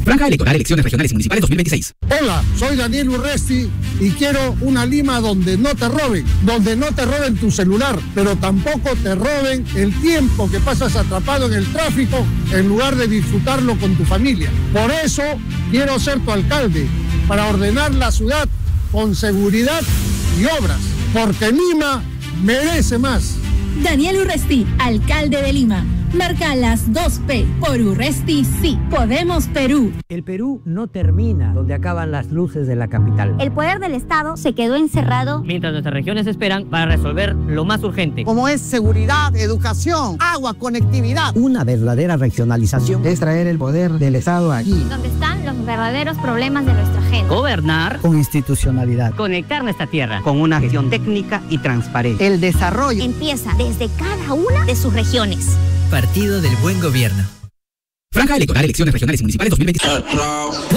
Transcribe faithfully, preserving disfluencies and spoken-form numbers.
Franja electoral, elecciones regionales y municipales dos mil veintiséis. Hola, soy Daniel Urresti y quiero una Lima donde no te roben, donde no te roben tu celular, pero tampoco te roben el tiempo que pasas atrapado en el tráfico en lugar de disfrutarlo con tu familia. Por eso quiero ser tu alcalde, para ordenar la ciudad con seguridad y obras, porque Lima merece más. Daniel Urresti, alcalde de Lima. Marca las dos P. Por Urresti, sí. Podemos Perú. El Perú no termina donde acaban las luces de la capital. El poder del Estado se quedó encerrado mientras nuestras regiones esperan para resolver lo más urgente, como es seguridad, educación, agua, conectividad. Una verdadera regionalización es traer el poder del Estado allí, donde están los verdaderos problemas de nuestra gente. Gobernar con institucionalidad, conectar nuestra tierra con una gestión técnica y transparente. El desarrollo empieza desde cada una de sus regiones. Partido del Buen Gobierno. Franja electoral, elecciones regionales y municipales dos mil veintiséis.